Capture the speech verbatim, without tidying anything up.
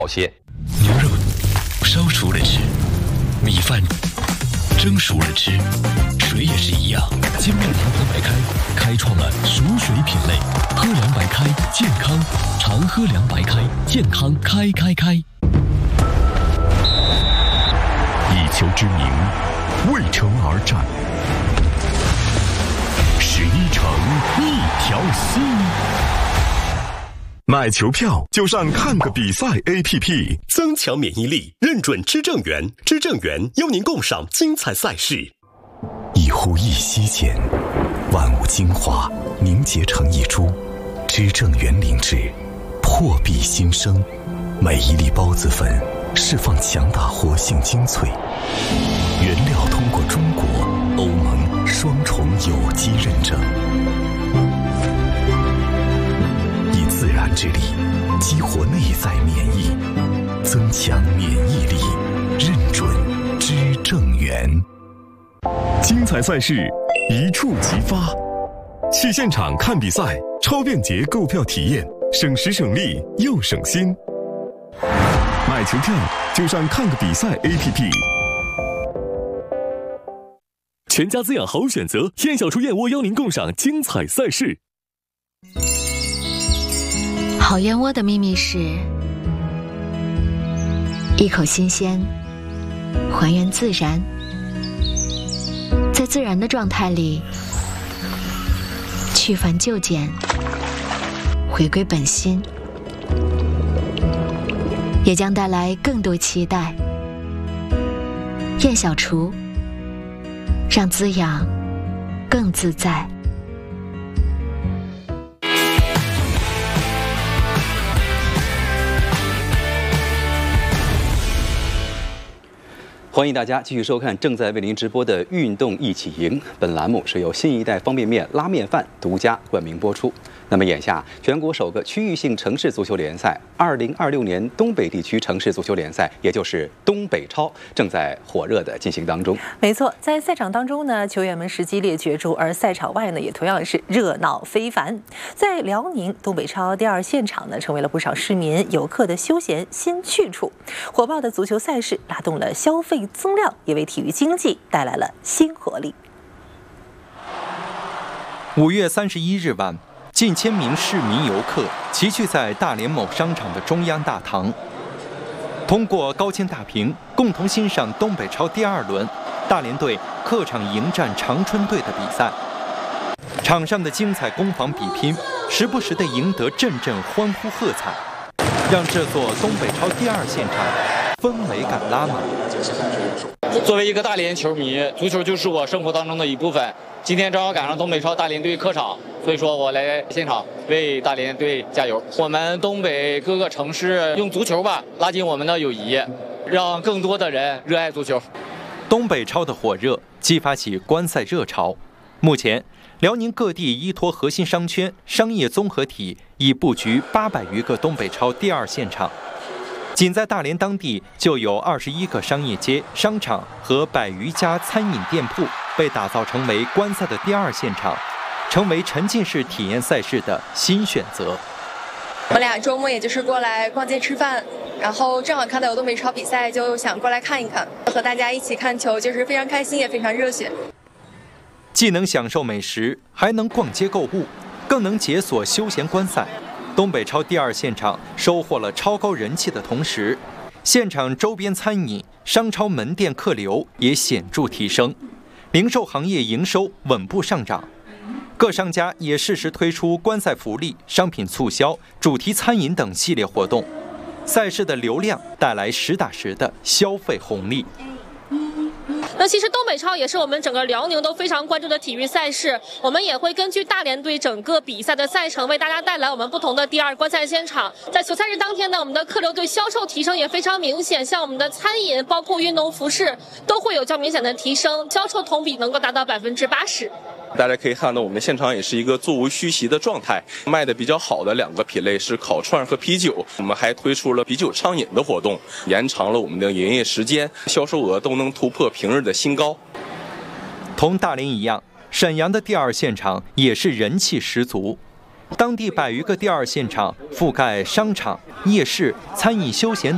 好些。 牛肉烧熟了吃，米饭蒸熟了吃，水也是一样。金麦堂喝白开开创了熟水品类，喝凉白开健康，常喝凉白开健康开开开。以球之名，为城而战，十一城一条心。 买球票就上看个比赛 A P P， 增强免疫力，认准知正源，知正源邀您共赏精彩赛事。 一呼一吸间，万物精华凝结成一株，知正源灵芝破壁新生，每一粒孢子粉释放强大活性精粹，原料通过中国、欧盟双重有机认证。自然之力激活内在免疫，增强免疫力，认准知正源。 精彩赛事一触即发，去现场看比赛，超便捷购票体验，省时省力又省心。买球票就上看个比赛 A P P。 全家滋养好选择，燕小厨燕窝邀您共赏精彩赛事。 好燕窝的秘密是一口新鲜，还原自然，在自然的状态里去繁就简，回归本心，也将带来更多期待。燕小厨，让滋养更自在。 欢迎大家继续收看正在为您直播的《运动一起赢》。本栏目是由新一代方便面拉面饭独家冠名播出。那么，眼下全国首个区域性城市足球联赛——二零二六年东北地区城市足球联赛，也就是东北超，正在火热的进行当中。 没错，在赛场当中呢，球员们是激烈角逐；而赛场外呢，也同样是热闹非凡。在辽宁东北超第二现场呢，成为了不少市民游客的休闲新去处。火爆的足球赛事拉动了消费增量，也为体育经济带来了新活力。 五月三十一日晚，近千名市民游客齐聚在大连某商场的中央大堂，通过高清大屏共同欣赏东北超第二轮大连队客场迎战长春队的比赛。场上的精彩攻防比拼，时不时地赢得阵阵欢呼喝彩，让这座东北超第二现场氛围感拉满。 作为一个大连球迷，足球就是我生活当中的一部分。今天正好赶上东北超大连队客场，所以说我来现场为大连队加油。我们东北各个城市用足球吧拉近我们的友谊，让更多的人热爱足球。 东北超的火热激发起观赛热潮。目前，辽宁各地依托核心商圈、商业综合体，已布局八百余个东北超第二现场。仅在大连当地就有二十一个商业街、商场和百余家餐饮店铺被打造成为观赛的第二现场，成为沉浸式体验赛事的新选择。 我俩周末也就是过来逛街吃饭，然后正好看到有东北超比赛，就想过来看一看，和大家一起看球，就是非常开心，也非常热血。 既能享受美食，还能逛街购物，更能解锁休闲观赛。东北超第二现场收获了超高人气的同时，现场周边餐饮、商超门店客流也显著提升，零售行业营收稳步上涨。各商家也适时推出观赛福利、商品促销、主题餐饮等系列活动，赛事的流量带来实打实的消费红利。 那其实东北超也是我们整个辽宁都非常关注的体育赛事，我们也会根据大连队整个比赛的赛程，为大家带来我们不同的第二观赛现场。在球赛日当天呢，我们的客流对销售提升也非常明显，像我们的餐饮，包括运动服饰，都会有较明显的提升，销售同比能够达到百分之八十。 大家可以看到，我们现场也是一个座无虚席的状态。卖的比较好的两个品类是烤串和啤酒，我们还推出了啤酒畅饮的活动，延长了我们的营业时间，销售额都能突破平日的新高。 同大连一样，沈阳的第二现场也是人气十足。当地百余个第二现场覆盖商场、夜市、餐饮、休闲